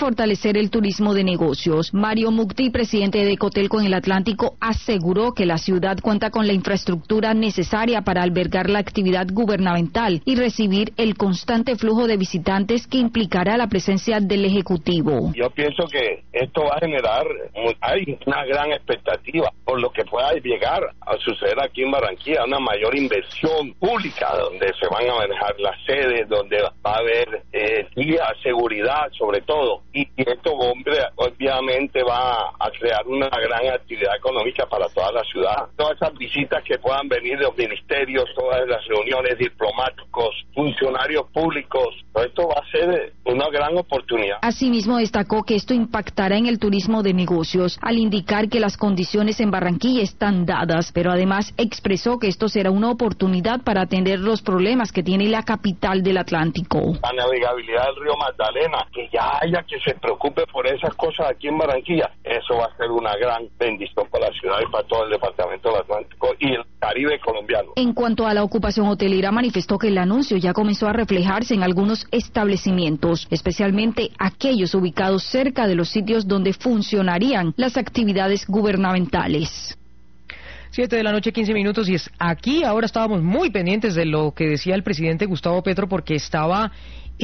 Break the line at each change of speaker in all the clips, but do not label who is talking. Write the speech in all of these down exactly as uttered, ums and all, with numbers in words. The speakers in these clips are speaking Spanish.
fortalecer el turismo de negocios. Mario Mukti, presidente de Ecotelco en el Atlántico, aseguró que la ciudad cuenta con la infraestructura necesaria para albergar la actividad gubernamental y recibir el constante flujo de visitantes que implicará la presencia del Ejecutivo.
Yo pienso que esto va a generar, hay una gran expectativa por lo que pueda llegar a suceder aquí en Barranquilla, una mayor inversión pública donde se van a manejar las sedes, donde va a haber eh, guía, seguridad sobre todo, y esto, hombre, obviamente va a crear una gran actividad económica para toda la ciudad. Todas esas visitas que puedan venir de los ministerios, todas las reuniones diplomáticos, funcionarios públicos, todo esto va a ser una gran oportunidad.
Asimismo, destacó que esto impactará en el turismo de negocios, al indicar que las condiciones en Barranquilla están dadas, pero además expresó que esto será una oportunidad para atender los problemas que tiene la capital del Atlántico.
La navegabilidad del río Magdalena, que ya haya que se preocupe por esas cosas aquí en Barranquilla, eso va a ser una gran bendición para la ciudad y para todo el departamento del Atlántico y el Caribe colombiano.
En cuanto a la ocupación hotelera, manifestó que el anuncio ya comenzó a reflejarse en algunos establecimientos, especialmente aquellos ubicados cerca de los sitios donde funcionarían las actividades gubernamentales.
Siete de la noche, quince minutos, y es aquí. Ahora estábamos muy pendientes de lo que decía el presidente Gustavo Petro, porque estaba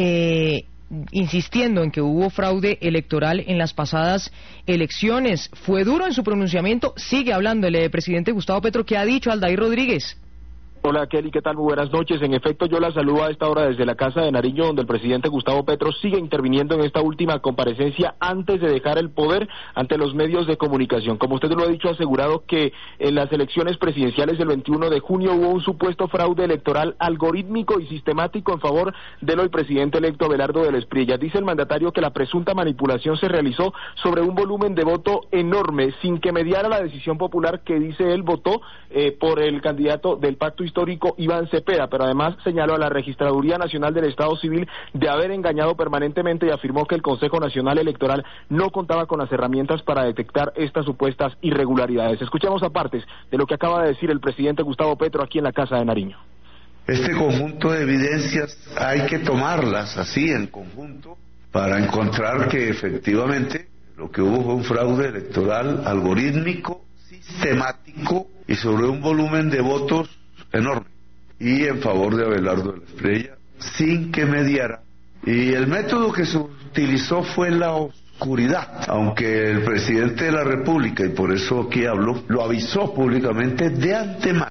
eh, insistiendo en que hubo fraude electoral en las pasadas elecciones. Fue duro en su pronunciamiento. Sigue hablando el presidente Gustavo Petro. ¿Qué ha dicho Aldair Rodríguez?
Hola Kelly, ¿qué tal? Muy buenas noches. En efecto, yo la saludo a esta hora desde la Casa de Nariño, donde el presidente Gustavo Petro sigue interviniendo en esta última comparecencia antes de dejar el poder ante los medios de comunicación. Como usted lo ha dicho, ha asegurado que en las elecciones presidenciales del veintiuno de junio hubo un supuesto fraude electoral algorítmico y sistemático en favor del hoy presidente electo Abelardo del Espriella. Dice el mandatario que la presunta manipulación se realizó sobre un volumen de voto enorme, sin que mediara la decisión popular que, dice él, votó eh, por el candidato del Pacto Histórico histórico Iván Cepeda, pero además señaló a la Registraduría Nacional del Estado Civil de haber engañado permanentemente y afirmó que el Consejo Nacional Electoral no contaba con las herramientas para detectar estas supuestas irregularidades. Escuchamos a partes de lo que acaba de decir el presidente Gustavo Petro aquí en la Casa de Nariño.
Este conjunto de evidencias hay que tomarlas así en conjunto para encontrar que efectivamente lo que hubo fue un fraude electoral algorítmico, sistemático y sobre un volumen de votos enorme, y en favor de Abelardo del Espriella, sin que mediara. Y el método que se utilizó fue la oscuridad, aunque el presidente de la República, y por eso aquí hablo, lo avisó públicamente de antemano.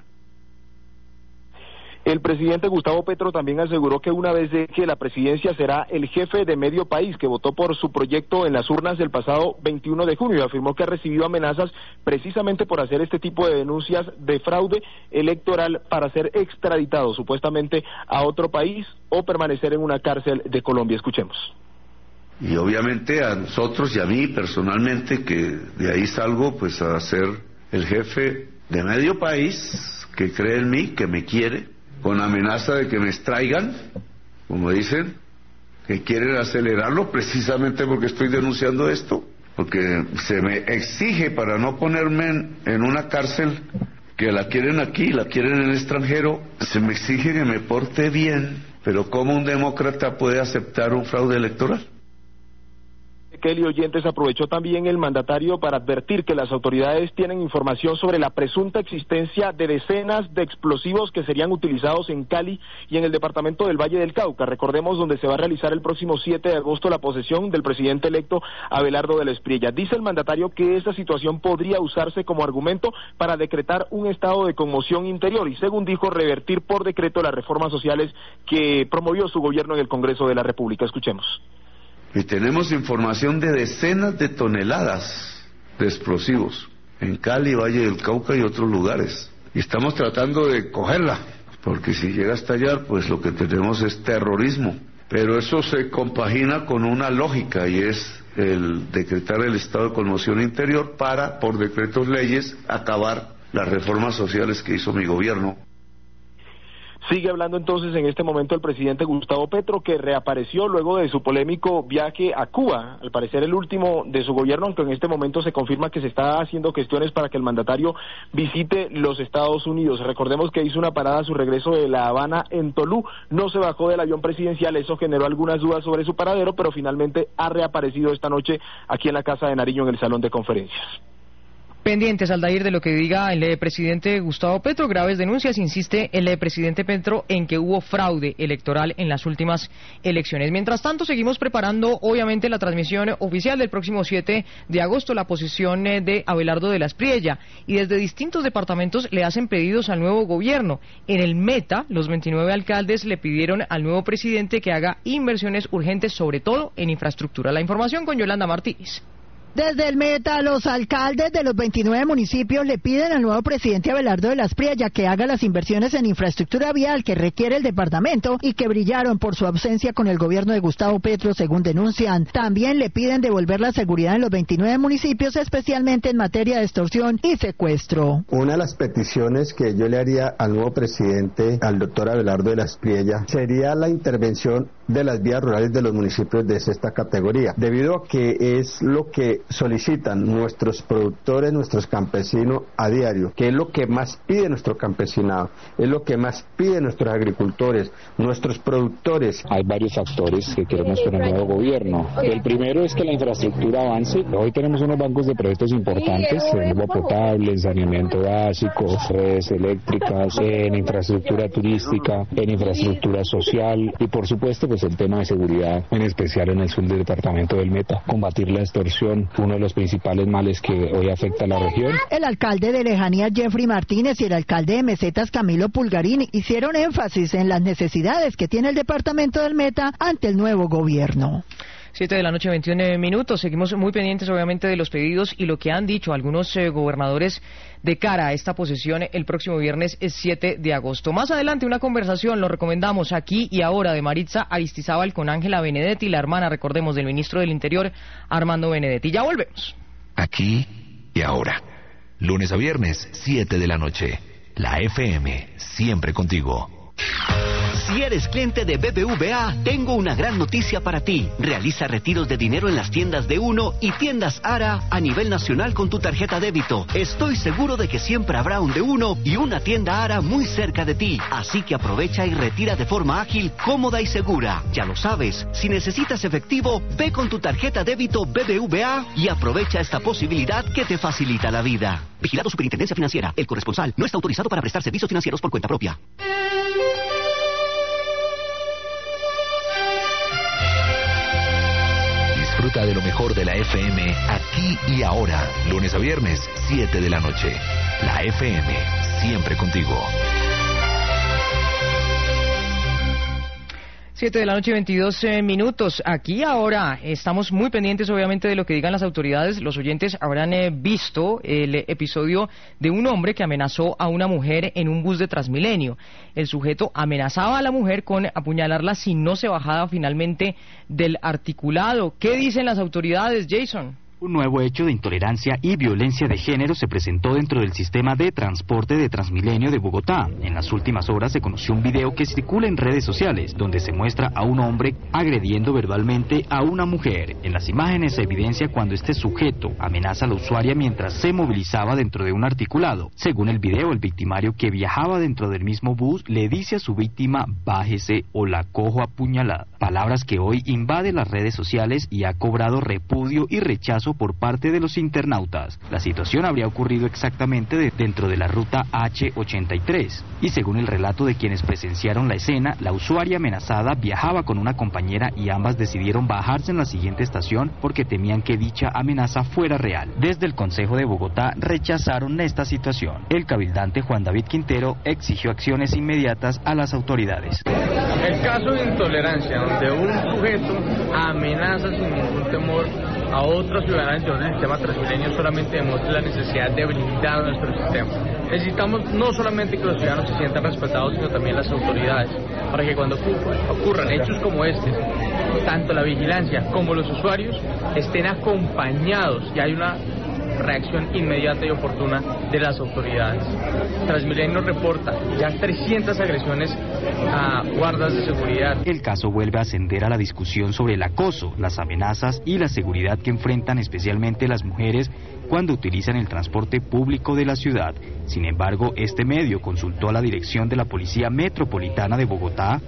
El presidente Gustavo Petro también aseguró que una vez de que la presidencia será el jefe de medio país que votó por su proyecto en las urnas del pasado veintiuno de junio. Afirmó que ha recibido amenazas precisamente por hacer este tipo de denuncias de fraude electoral para ser extraditado supuestamente a otro país o permanecer en una cárcel de Colombia. Escuchemos.
Y obviamente a nosotros y a mí personalmente, que de ahí salgo pues a ser el jefe de medio país, que cree en mí, que me quiere, con amenaza de que me extraigan, como dicen, que quieren acelerarlo precisamente porque estoy denunciando esto, porque se me exige para no ponerme en, en una cárcel que la quieren aquí, la quieren en el extranjero, se me exige que me porte bien, pero ¿cómo un demócrata puede aceptar un fraude electoral?
Kelly Oyentes, aprovechó también el mandatario para advertir que las autoridades tienen información sobre la presunta existencia de decenas de explosivos que serían utilizados en Cali y en el departamento del Valle del Cauca. Recordemos, donde se va a realizar el próximo siete de agosto la posesión del presidente electo Abelardo del Espriella. Dice el mandatario que esta situación podría usarse como argumento para decretar un estado de conmoción interior y, según dijo, revertir por decreto las reformas sociales que promovió su gobierno en el Congreso de la República. Escuchemos.
Y tenemos información de decenas de toneladas de explosivos en Cali, Valle del Cauca y otros lugares. Y estamos tratando de cogerla, porque si llega a estallar, pues lo que tenemos es terrorismo. Pero eso se compagina con una lógica, y es el decretar el estado de conmoción interior para, por decretos leyes, acabar las reformas sociales que hizo mi gobierno.
Sigue hablando entonces en este momento el presidente Gustavo Petro, que reapareció luego de su polémico viaje a Cuba, al parecer el último de su gobierno, aunque en este momento se confirma que se está haciendo gestiones para que el mandatario visite los Estados Unidos. Recordemos que hizo una parada a su regreso de La Habana en Tolú, no se bajó del avión presidencial, eso generó algunas dudas sobre su paradero, pero finalmente ha reaparecido esta noche aquí en la Casa de Nariño en el Salón de Conferencias.
Pendientes, Aldair, de lo que diga el presidente Gustavo Petro. Graves denuncias, insiste el presidente Petro en que hubo fraude electoral en las últimas elecciones. Mientras tanto, seguimos preparando, obviamente, la transmisión oficial del próximo siete de agosto, la posición de Abelardo de la Espriella. Y desde distintos departamentos le hacen pedidos al nuevo gobierno. En el Meta, los veintinueve alcaldes le pidieron al nuevo presidente que haga inversiones urgentes, sobre todo en infraestructura. La información con Yolanda Martínez.
Desde el Meta, los alcaldes de los veintinueve municipios le piden al nuevo presidente Abelardo de la Espriella que haga las inversiones en infraestructura vial que requiere el departamento y que brillaron por su ausencia con el gobierno de Gustavo Petro, según denuncian. También le piden devolver la seguridad en los veintinueve municipios, especialmente en materia de extorsión y secuestro.
Una de las peticiones que yo le haría al nuevo presidente, al doctor Abelardo de la Espriella, sería la intervención de las vías rurales de los municipios de sexta categoría, debido a que es lo que solicitan nuestros productores, nuestros campesinos a diario, que es lo que más pide nuestro campesinado, es lo que más pide nuestros agricultores, nuestros productores.
Hay varios factores que queremos con el nuevo gobierno. El primero es que la infraestructura avance. Hoy tenemos unos bancos de proyectos importantes en agua potable, en saneamiento básico, redes eléctricas, en infraestructura turística, en infraestructura social y por supuesto pues el tema de seguridad, en especial en el sur del departamento del Meta, combatir la extorsión, uno de los principales males que hoy afecta a la región.
El alcalde de Lejanías, Jeffrey Martínez, y el alcalde de Mesetas, Camilo Pulgarín, hicieron énfasis en las necesidades que tiene el departamento del Meta ante el nuevo gobierno.
Siete de la noche, veintiún minutos. Seguimos muy pendientes, obviamente, de los pedidos y lo que han dicho algunos eh, gobernadores de cara a esta posesión el próximo viernes siete de agosto. Más adelante, una conversación, lo recomendamos aquí y ahora, de Maritza Aristizábal con Ángela Benedetti, la hermana, recordemos, del ministro del Interior, Armando Benedetti. Ya volvemos.
Aquí y ahora. Lunes a viernes, siete de la noche. La F M, siempre contigo.
Si eres cliente de B B V A, tengo una gran noticia para ti. Realiza retiros de dinero en las tiendas de Uno y tiendas Ara a nivel nacional con tu tarjeta débito. Estoy seguro de que siempre habrá un de Uno y una tienda Ara muy cerca de ti. Así que aprovecha y retira de forma ágil, cómoda y segura. Ya lo sabes, si necesitas efectivo, ve con tu tarjeta débito B B V A y aprovecha esta posibilidad que te facilita la vida. Vigilado Superintendencia Financiera. El corresponsal no está autorizado para prestar servicios financieros por cuenta propia.
Disfruta de lo mejor de la F M aquí y ahora. Lunes a viernes, siete de la noche. La F M, siempre contigo.
Siete de la noche, veintidós eh, minutos. Aquí ahora estamos muy pendientes, obviamente, de lo que digan las autoridades. Los oyentes habrán eh, visto el eh, episodio de un hombre que amenazó a una mujer en un bus de Transmilenio. El sujeto amenazaba a la mujer con apuñalarla si no se bajaba finalmente del articulado. ¿Qué dicen las autoridades, Jason?
Un nuevo hecho de intolerancia y violencia de género se presentó dentro del sistema de transporte de Transmilenio de Bogotá. En las últimas horas se conoció un video que circula en redes sociales, donde se muestra a un hombre agrediendo verbalmente a una mujer. En las imágenes se evidencia cuando este sujeto amenaza a la usuaria mientras se movilizaba dentro de un articulado. Según el video, el victimario, que viajaba dentro del mismo bus, le dice a su víctima: bájese o la cojo a puñalada. Palabras que hoy invaden las redes sociales y ha cobrado repudio y rechazo por parte de los internautas. La situación habría ocurrido exactamente de dentro de la ruta hache ochenta y tres y según el relato de quienes presenciaron la escena, la usuaria amenazada viajaba con una compañera y ambas decidieron bajarse en la siguiente estación porque temían que dicha amenaza fuera real. Desde el Consejo de Bogotá rechazaron esta situación. El cabildante Juan David Quintero exigió acciones inmediatas a las autoridades.
El caso de intolerancia donde un sujeto amenaza sin ningún temor a otros ciudadanos del sistema Transmilenio solamente demuestra la necesidad de blindar nuestro sistema. Necesitamos no solamente que los ciudadanos se sientan respetados, sino también las autoridades, para que cuando ocurran hechos como este, tanto la vigilancia como los usuarios estén acompañados y hay una reacción inmediata y oportuna de las autoridades. Transmilenio reporta ya trescientas agresiones a guardas de seguridad.
El caso vuelve a ascender a la discusión sobre el acoso, las amenazas y la seguridad que enfrentan especialmente las mujeres cuando utilizan el transporte público de la ciudad. Sin embargo, este medio consultó a la dirección de la Policía Metropolitana de Bogotá.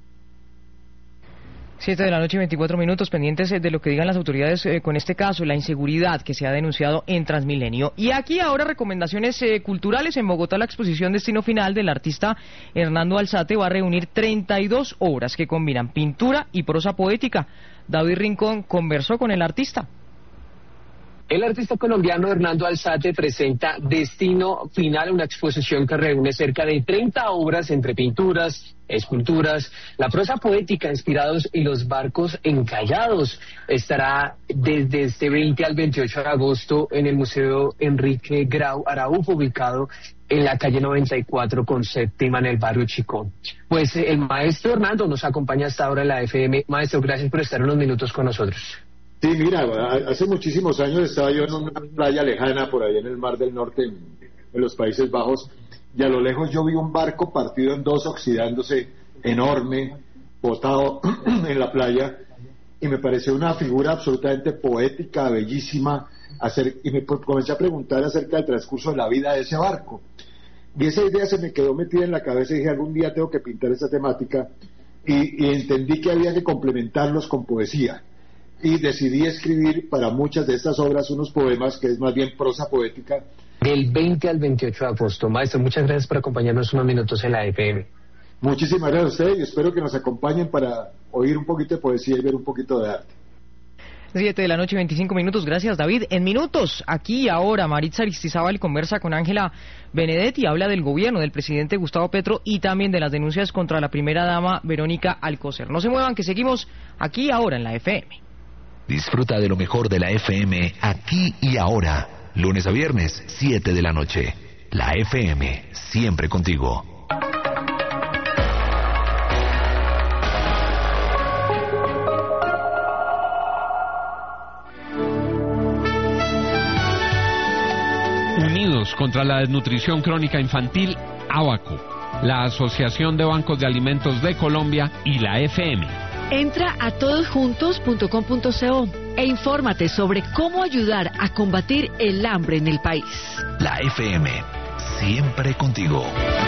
Siete de la noche, veinticuatro minutos, pendientes de lo que digan las autoridades eh, con este caso, la inseguridad que se ha denunciado en Transmilenio. Y aquí ahora recomendaciones eh, culturales. En Bogotá la exposición Destino Final del artista Hernando Alzate va a reunir treinta y dos obras que combinan pintura y prosa poética. David Rincón conversó con el artista.
El artista colombiano Hernando Alzate presenta Destino Final, una exposición que reúne cerca de treinta obras entre pinturas, esculturas, la prosa poética inspirados en los barcos encallados. Estará desde este veinte al veintiocho de agosto en el Museo Enrique Grau Araújo, ubicado en la calle noventa y cuatro con séptima en el barrio Chicó. Pues el maestro Hernando nos acompaña hasta ahora en la F M. Maestro, gracias por estar unos minutos con nosotros.
Sí, mira, hace muchísimos años estaba yo en una playa lejana por ahí en el Mar del Norte, en, en los Países Bajos, y a lo lejos yo vi un barco partido en dos, oxidándose, enorme, botado en la playa, y me pareció una figura absolutamente poética, bellísima, hacer, y me comencé a preguntar acerca del transcurso de la vida de ese barco. Y esa idea se me quedó metida en la cabeza y dije, algún día tengo que pintar esa temática, y, y entendí que había que complementarlos con poesía. Y decidí escribir para muchas de estas obras unos poemas que es más bien prosa poética.
Del veinte al veintiocho de agosto. Maestro, muchas gracias por acompañarnos unos minutos en la F M.
Muchísimas gracias a ustedes y espero que nos acompañen para oír un poquito de poesía y ver un poquito de arte.
Siete de la noche, veinticinco minutos. Gracias, David. En minutos, aquí y ahora, Maritza Aristizábal conversa con Ángela Benedetti, habla del gobierno del presidente Gustavo Petro y también de las denuncias contra la primera dama Verónica Alcocer. No se muevan, que seguimos aquí y ahora en la F M.
Disfruta de lo mejor de la F M aquí y ahora. Lunes a viernes, siete de la noche. La F M, siempre contigo.
Unidos contra la desnutrición crónica infantil, ABACO, la Asociación de Bancos de Alimentos de Colombia y la F M.
Entra a todosjuntos punto com punto co e infórmate sobre cómo ayudar a combatir el hambre en el país.
La F M, siempre contigo.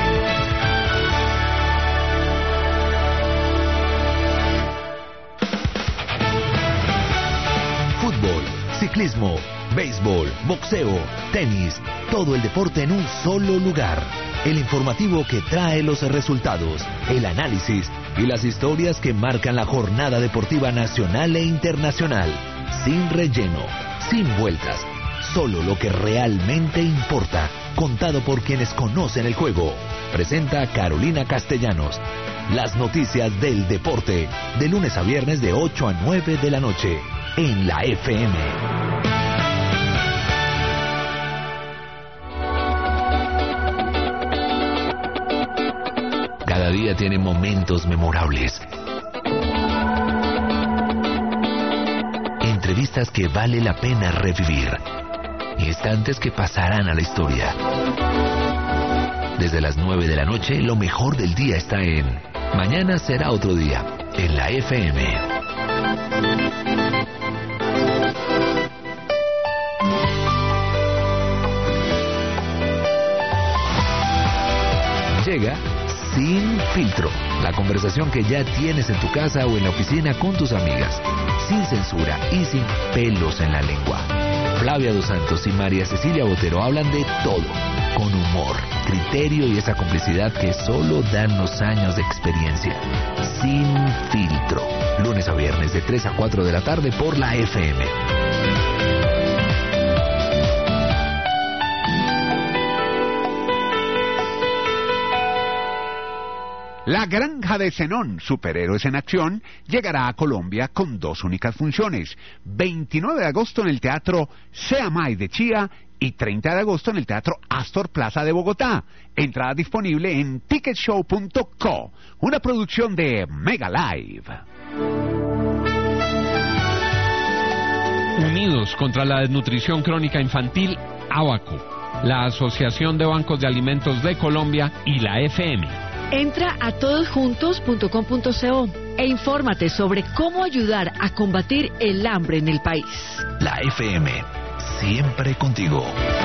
Fútbol, ciclismo, béisbol, boxeo, tenis, todo el deporte en un solo lugar. El informativo que trae los resultados, el análisis y las historias que marcan la jornada deportiva nacional e internacional. Sin relleno, sin vueltas, solo lo que realmente importa, contado por quienes conocen el juego. Presenta Carolina Castellanos. Las noticias del deporte, de lunes a viernes de ocho a nueve de la noche, en la F M. Cada día tiene momentos memorables. Entrevistas que vale la pena revivir. Instantes que pasarán a la historia. Desde las nueve de la noche, lo mejor del día está en Mañana será otro día, en la F M. Llega Sin Filtro, la conversación que ya tienes en tu casa o en la oficina con tus amigas, sin censura y sin pelos en la lengua. Flavia Dos Santos y María Cecilia Botero hablan de todo, con humor, criterio y esa complicidad que solo dan los años de experiencia. Sin Filtro, lunes a viernes de tres a cuatro de la tarde por la F M.
La Granja de Zenón, Superhéroes en Acción, llegará a Colombia con dos únicas funciones. veintinueve de agosto en el Teatro Seamay de Chía y treinta de agosto en el Teatro Astor Plaza de Bogotá. Entrada disponible en ticket show punto co, una producción de Mega Live.
Unidos contra la desnutrición crónica infantil, Abaco, la Asociación de Bancos de Alimentos de Colombia y la F M.
Entra a todosjuntos punto com punto co e infórmate sobre cómo ayudar a combatir el hambre en el país.
La F M, siempre contigo.